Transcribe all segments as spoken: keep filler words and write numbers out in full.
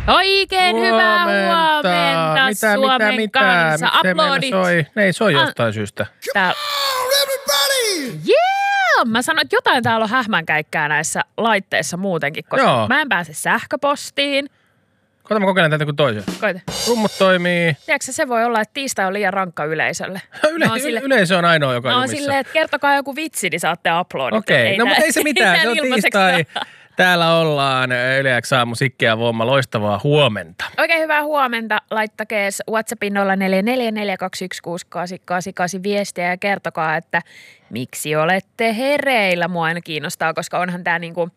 Oikein hyvää huomenta mitä, Suomen mitä, kanssa. mitä? Aplodit. Soi. Ne ei soi jostain syystä. Tää... Yeah! Mä sanoin, että jotain täällä on hähmänkäikkää näissä laitteissa muutenkin, koska Joo. mä en pääse sähköpostiin. Koita mä kokeilen tätä kuin toisen. Koita. Rummut toimii. Tiedätkö, se voi olla, että tiistai on liian rankka yleisölle. Yle- on sille... Yleisö on ainoa, joka on no, jumissa. silleen, että kertokaa joku vitsi, niin saatte aplodit. Okei, okay. No mutta ei se mitään, se on tiistai. Täällä ollaan Yle X aamu Sikke ja Vomma. Loistavaa huomenta. Oikein hyvää huomenta. Laittakees WhatsAppin nolla neljä neljä neljä kaksi yksi kuusi kahdeksan kahdeksan kahdeksan viestiä ja kertokaa, että miksi olette hereillä. Mua aina kiinnostaa, koska onhan tää niinku,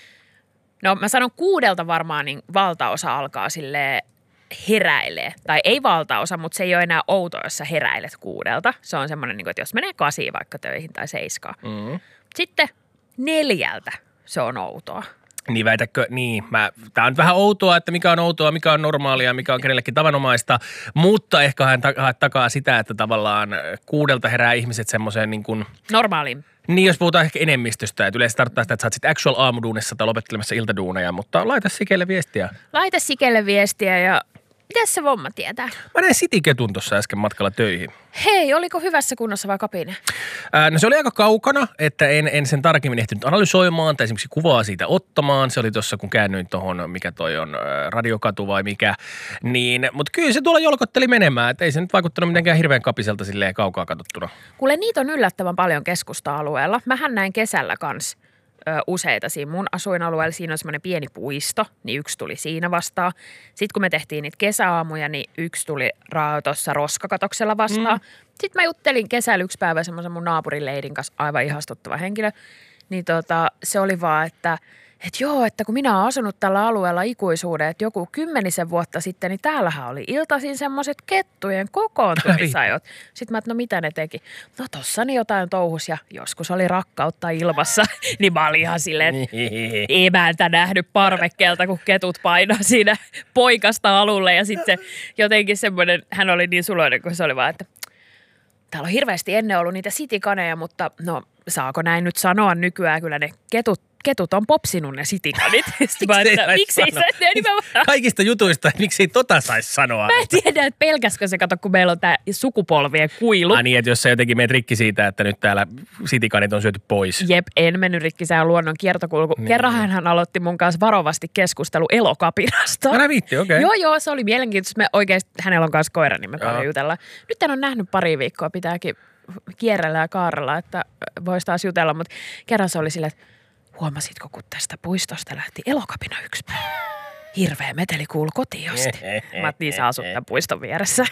no mä sanon kuudelta varmaan, niin valtaosa alkaa silleen heräilee. Tai ei valtaosa, mutta se ei ole enää outo, jos sä heräilet kuudelta. Se on semmoinen, että jos menee kasiin vaikka töihin tai seiskaan. Mm. Sitten neljältä se on outoa. Niin väitäkö, niin. Mä, tää on nyt vähän outoa, että mikä on outoa, mikä on normaalia, mikä on kenellekin tavanomaista, mutta ehkä hän takaa sitä, että tavallaan kuudelta herää ihmiset semmoiseen niin kuin... Normaaliin. Niin, jos puhutaan ehkä enemmistöstä, että yleensä tarkoittaa sitä, että sä oot sit actual aamuduunissa tai lopettelemassa iltaduuneja, mutta laita Sikelle viestiä. Laita Sikelle viestiä ja mitäs se Vomma tietää? Mä näin Citiketun tuossa äsken matkalla töihin. Hei, oliko hyvässä kunnossa vai kapine? Ää, no se oli aika kaukana, että en, en sen tarkemmin ehtinyt analysoimaan tai esimerkiksi kuvaa siitä ottamaan. Se oli tuossa, kun käännyin tuohon, mikä toi on, Radiokatu vai mikä. Niin, mutta kyllä se tuolla jolkotteli menemään, että ei se nyt vaikuttanut mitenkään hirveän kapiselta silleen kaukaa katsottuna. Kuule, niitä on yllättävän paljon keskusta-alueella. Mähän näin kesällä kans ö, useita siinä mun asuinalueella. Siinä on semmoinen pieni puisto, niin yksi tuli siinä vastaan. Sitten kun me tehtiin niitä kesäaamuja, niin yksi tuli ra- tuossa roskakatoksella vastaan. Mm. Sitten mä juttelin kesällä yksi päivä semmoisen mun naapurin leidin kanssa, aivan ihastuttava henkilö. Niin tota, se oli vaan, että et joo, että kun minä olen asunut tällä alueella ikuisuuden, että joku kymmenisen vuotta sitten, niin täällähän oli iltaisin semmoiset kettujen kokoontumisajot. Sitten mä, että no mitä ne teki? No tossani jotain touhus ja joskus oli rakkautta ilmassa. Niin mä olin ihan silleen, että emäntä nähnyt parvekkeelta, kun ketut painaa siinä poikasta alulle. Ja sitten se jotenkin semmoinen, hän oli niin suloinen, kun se oli vaan, että täällä on hirveästi ennen ollut niitä sitikaneja, mutta no saako näin nyt sanoa nykyään, kyllä ne ketut Ketut on popsinut ne sitikanit. Miksi ei sä nimenomaan? Kaikista jutuista, että miksi ei tota saisi sanoa. Mä en tiedä, että pelkäskö se, kato, kun meillä on tää sukupolvien kuilu. Ah niin, että jos sä jotenkin meet rikki siitä, että nyt täällä sitikanit on syöty pois. Jep, en mennyt rikki, se on luonnon kiertokulku. Niin. Kerran hän aloitti mun kanssa varovasti keskustelu elokapinasta. Älä viitti, okei. Okay. Joo, joo, se oli mielenkiintoista. Me oikeasti, hänellä on kanssa koira, niin me paljon jutellaan. Nyt en ole nähnyt pari viikkoa, pitääkin kierrellä ja kaarella, että voisi taas jutella. Mutta kerran se oli silleen, että huomasitko, kun tästä puistosta lähti elokapina yksi päivä? Hirveä meteli kuului kotiin josti. Mä niin sä asut tämän puiston vieressä.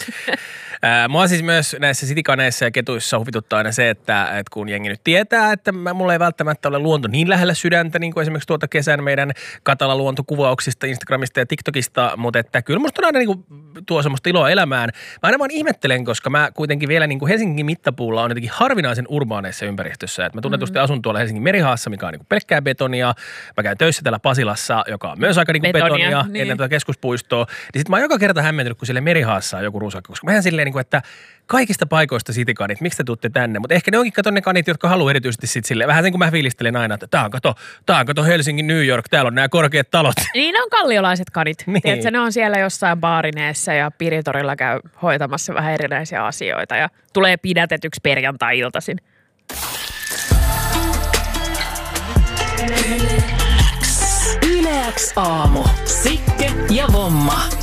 Mua siis myös näissä sitikaneissa ja ketuissa huvituttaa aina se, että, että kun jengi nyt tietää, että mulla ei välttämättä ole luonto niin lähellä sydäntä, niin kuin esimerkiksi tuolta kesän meidän Katala luontokuvauksista, Instagramista ja TikTokista, mutta että kyllä musta on aina niin kuin tuo semmoista iloa elämään. Mä aina vaan ihmettelen, koska mä kuitenkin vielä niin kuin Helsingin mittapuulla on jotenkin harvinaisen urbaaneissa ympäristössä. Että mä tunnetusti mm-hmm. asun tuolla Helsingin Merihaassa, mikä on niin kuin pelkkää betonia. Mä käyn töissä täällä Pasilassa, joka on myös aika niin kuin betonia, betonia niin. Ennen tuota keskuspuistoa. Niin sit mä oon joka kerta hämmentynyt, kun sille Merihaassa on joku ruusakka. Koska mä silleen, niin kuin, että kaikista paikoista sitikanit, miksi te tuutte tänne? Mutta ehkä ne onkin kato ne kanit, jotka haluaa erityisesti sit silleen. Vähän sen kun mä fiilistelen aina, että tää on kato, tää on kato Helsingin New York, täällä on nämä korkeat talot. Niin ne on kalliolaiset kanit. Niin. Tiedätkö, ne on siellä jossain baarineessa ja Piritorilla käy hoitamassa vähän erinäisiä asioita ja tulee pidätetyksi perjantai-iltaisin. Yle X aamu. Sikke ja Vomma.